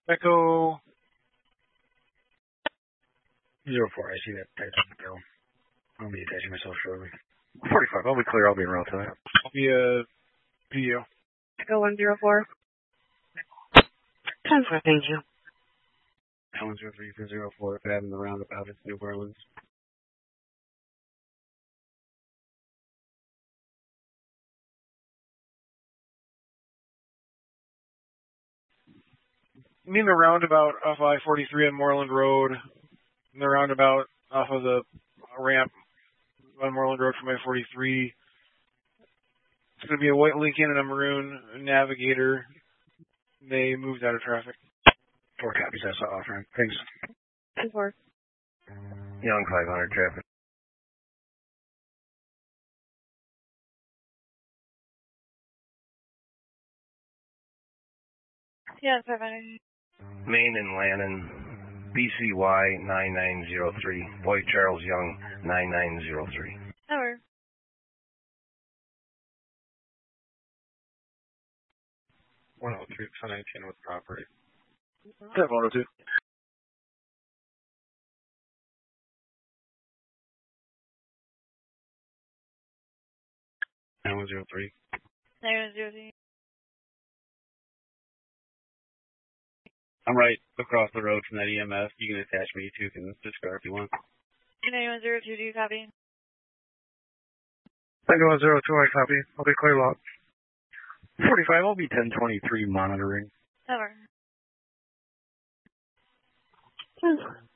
Echo 04, I see that type of bill. I'll be attaching myself shortly. 45, I'll be clear, I'll be in route to that. I'll be PU. Echo 104. 10-4, thank you. 103 for 04, if I have in the roundabout, it's New Orleans. You mean the roundabout off I-43 on Moreland Road, and the roundabout off of the ramp on Moreland Road from I-43. It's going to be a white Lincoln and a maroon Navigator. They moved out of traffic. 4 copies, I saw off ramp. Thanks. 10-4. Young 500 traffic. Yeah, 500. Maine and Lannon, BCY 9903. Boyd Charles Young 9903. Over. 103 for 19 with property. 102. And 103. 903. I'm right across the road from that EMF. You can attach me. You two can discard if you want. 9102, do you copy? Tango 102, I copy. I'll be clear lock. 45, I'll be 1023 monitoring. Over. 10-4.